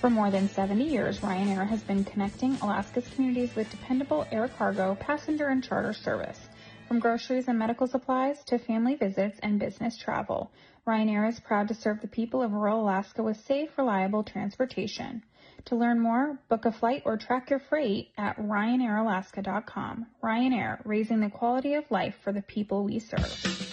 For more than 70 years, Ryanair has been connecting Alaska's communities with dependable air cargo, passenger, and charter service. From groceries and medical supplies to family visits and business travel, Ryanair is proud to serve the people of rural Alaska with safe, reliable transportation. To learn more, book a flight or track your freight at RyanairAlaska.com. Ryanair, raising the quality of life for the people we serve.